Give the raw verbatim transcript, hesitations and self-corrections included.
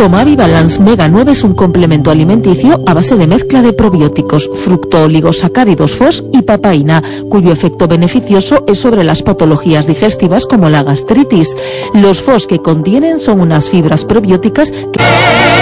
Tomavi Balance Mega nueve es un complemento alimenticio a base de mezcla de probióticos, fructooligosacáridos F O S y papaína, cuyo efecto beneficioso es sobre las patologías digestivas como la gastritis. Los F O S que contienen son unas fibras probióticas que